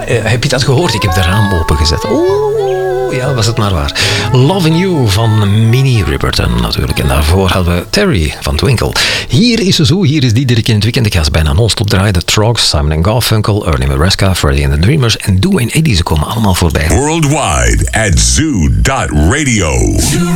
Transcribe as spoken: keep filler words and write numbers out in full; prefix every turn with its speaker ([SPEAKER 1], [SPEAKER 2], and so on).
[SPEAKER 1] heb je dat gehoord? Ik heb de raam opengezet. Oeh, ja, was het maar waar. Loving You van Minnie Riperton natuurlijk. En daarvoor hadden we Terry van Twinkle. Hier is ze zo, hier is Diederik in het weekend. Ik ga ze bijna non-stop draaien. The Trogs, Simon and Garfunkel, Ernie Maresca, Freddie and the Dreamers en Doo en Eddie. Ze komen allemaal voorbij.
[SPEAKER 2] Worldwide at zoo dot radio.